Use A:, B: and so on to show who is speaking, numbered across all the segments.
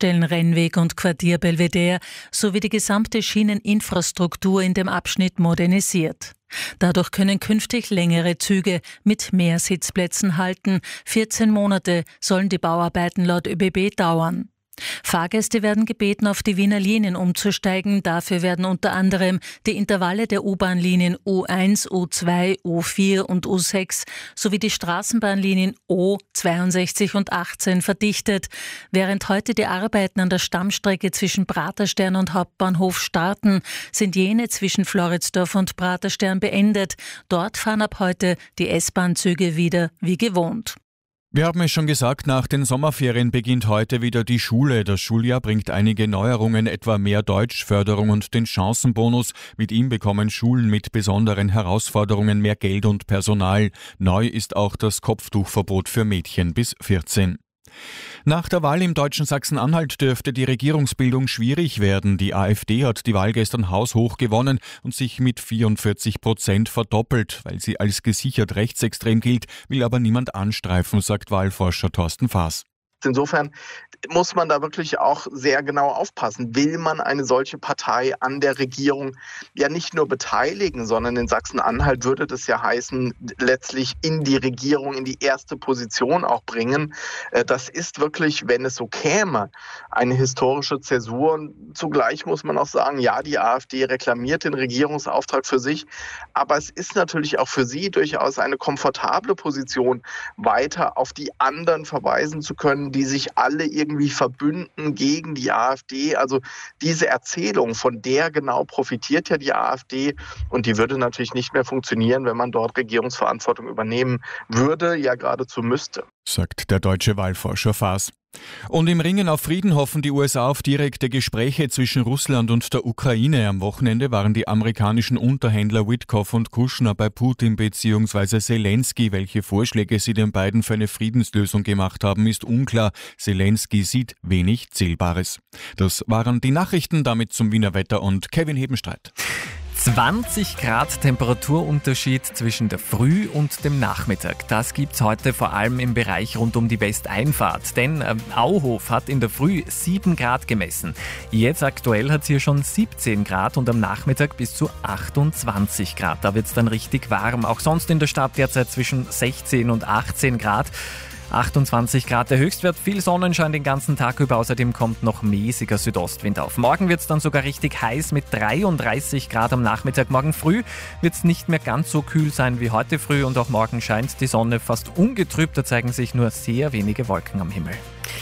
A: Haltestellen Rennweg und Quartier Belvedere sowie die gesamte Schieneninfrastruktur in dem Abschnitt modernisiert. Dadurch können künftig längere Züge mit mehr Sitzplätzen halten. 14 Monate sollen die Bauarbeiten laut ÖBB dauern. Fahrgäste werden gebeten, auf die Wiener Linien umzusteigen. Dafür werden unter anderem die Intervalle der U-Bahn-Linien U1, U2, U4 und U6 sowie die Straßenbahnlinien O62 und 18 verdichtet. Während heute die Arbeiten an der Stammstrecke zwischen Praterstern und Hauptbahnhof starten, sind jene zwischen Floridsdorf und Praterstern beendet. Dort fahren ab heute die S-Bahn-Züge wieder wie gewohnt.
B: Wir haben es schon gesagt, nach den Sommerferien beginnt heute wieder die Schule. Das Schuljahr bringt einige Neuerungen, etwa mehr Deutschförderung und den Chancenbonus. Mit ihm bekommen Schulen mit besonderen Herausforderungen mehr Geld und Personal. Neu ist auch das Kopftuchverbot für Mädchen bis 14. Nach der Wahl im deutschen Sachsen-Anhalt dürfte die Regierungsbildung schwierig werden. Die AfD hat die Wahl gestern haushoch gewonnen und sich mit 44% verdoppelt. Weil sie als gesichert rechtsextrem gilt, will aber niemand anstreifen, sagt Wahlforscher Thorsten Faas.
C: Insofern muss man da wirklich auch sehr genau aufpassen. Will man eine solche Partei an der Regierung ja nicht nur beteiligen, sondern in Sachsen-Anhalt würde das ja heißen, letztlich in die Regierung, in die erste Position auch bringen. Das ist wirklich, wenn es so käme, eine historische Zäsur. Und zugleich muss man auch sagen, ja, die AfD reklamiert den Regierungsauftrag für sich, aber es ist natürlich auch für sie durchaus eine komfortable Position, weiter auf die anderen verweisen zu können, die sich alle irgendwie verbünden gegen die AfD. Also diese Erzählung, von der genau profitiert ja die AfD, und die würde natürlich nicht mehr funktionieren, wenn man dort Regierungsverantwortung übernehmen würde, ja geradezu müsste.
B: Sagt der deutsche Wahlforscher Faas. Und im Ringen auf Frieden hoffen die USA auf direkte Gespräche zwischen Russland und der Ukraine. Am Wochenende waren die amerikanischen Unterhändler Witkoff und Kushner bei Putin bzw. Zelensky. Welche Vorschläge sie den beiden für eine Friedenslösung gemacht haben, ist unklar. Zelensky sieht wenig Zählbares. Das waren die Nachrichten, damit zum Wiener Wetter und Kevin Hebenstreit.
D: 20 Grad Temperaturunterschied zwischen der Früh und dem Nachmittag. Das gibt's heute vor allem im Bereich rund um die Westeinfahrt. Denn Auhof hat in der Früh 7 Grad gemessen. Jetzt aktuell hat es hier schon 17 Grad und am Nachmittag bis zu 28 Grad. Da wird's dann richtig warm. Auch sonst in der Stadt derzeit zwischen 16 und 18 Grad. 28 Grad der Höchstwert, viel Sonnenschein den ganzen Tag über, außerdem kommt noch mäßiger Südostwind auf. Morgen wird es dann sogar richtig heiß mit 33 Grad am Nachmittag. Morgen früh wird es nicht mehr ganz so kühl sein wie heute früh und auch morgen scheint die Sonne fast ungetrübt, da zeigen sich nur sehr wenige Wolken am Himmel.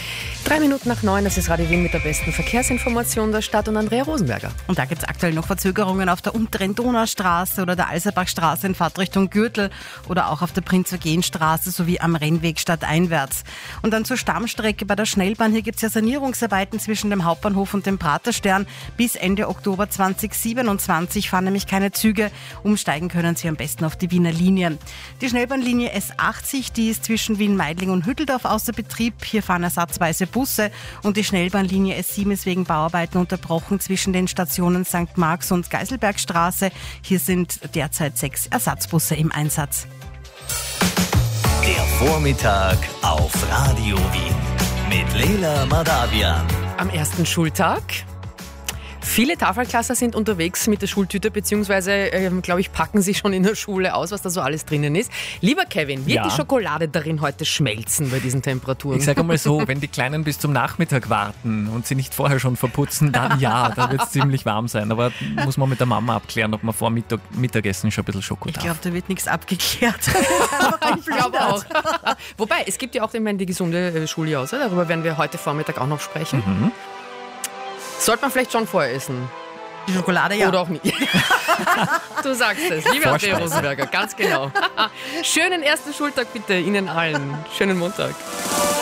E: 9:03, das ist Radio Wien mit der besten Verkehrsinformation der Stadt und Andrea Rosenberger.
F: Und da gibt es aktuell noch Verzögerungen auf der unteren Donaustraße oder der Alserbachstraße in Fahrtrichtung Gürtel oder auch auf der Prinz-Eugen-Straße sowie am Rennweg stadteinwärts. Und dann zur Stammstrecke bei der Schnellbahn. Hier gibt es ja Sanierungsarbeiten zwischen dem Hauptbahnhof und dem Praterstern. Bis Ende Oktober 2027 fahren nämlich keine Züge. Umsteigen können Sie am besten auf die Wiener Linien. Die Schnellbahnlinie S80, die ist zwischen Wien-Meidling und Hütteldorf außer Betrieb. Hier fahren ersatzweise Busse und die Schnellbahnlinie S7 ist wegen Bauarbeiten unterbrochen zwischen den Stationen St. Marx und Geiselbergstraße. Hier sind derzeit 6 Ersatzbusse im Einsatz.
G: Der Vormittag auf Radio Wien mit Leila Madavian.
E: Am ersten Schultag. Viele Tafelklasser sind unterwegs mit der Schultüte, beziehungsweise, glaube ich, packen sie schon in der Schule aus, was da so alles drinnen ist. Lieber Kevin, wird die Schokolade darin heute schmelzen bei diesen Temperaturen?
D: Ich sage mal so, wenn die Kleinen bis zum Nachmittag warten und sie nicht vorher schon verputzen, dann da wird es ziemlich warm sein. Aber muss man mit der Mama abklären, ob man vor Mittagessen schon ein bisschen Schokolade darf.
F: Ich glaube, da wird nichts abgeklärt.
E: Ich glaube auch. Wobei, es gibt ja auch die gesunde Schuljause, darüber werden wir heute Vormittag auch noch sprechen.
D: Mhm.
E: Sollte man vielleicht schon vorher essen?
F: Die Schokolade, ja.
E: Oder auch nicht. Du sagst es, liebe Andrea Rosenberger, ganz genau. Schönen ersten Schultag bitte Ihnen allen. Schönen Montag.